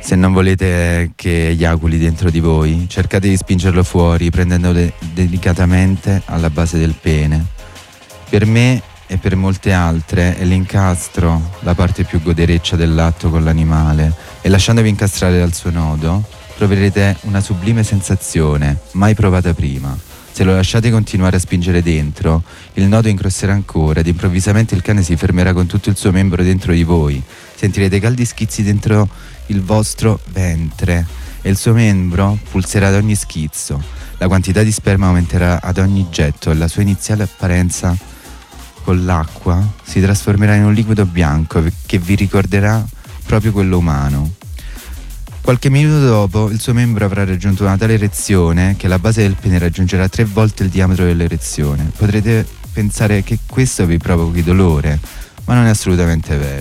Se non volete che eiaculi dentro di voi, cercate di spingerlo fuori prendendo delicatamente alla base del pene. Per me e per molte altre è l'incastro la parte più godereccia dell'atto con l'animale, e lasciandovi incastrare dal suo nodo proverete una sublime sensazione mai provata prima. Se lo lasciate continuare a spingere dentro, il nodo incrosserà ancora ed improvvisamente il cane si fermerà con tutto il suo membro dentro di voi. Sentirete caldi schizzi dentro il vostro ventre e il suo membro pulserà ad ogni schizzo. La quantità di sperma aumenterà ad ogni getto e la sua iniziale apparenza con l'acqua si trasformerà in un liquido bianco che vi ricorderà proprio quello umano. Qualche minuto dopo il suo membro avrà raggiunto una tale erezione che la base del pene raggiungerà 3 volte il diametro dell'erezione. Potrete pensare che questo vi provochi dolore, ma non è assolutamente vero.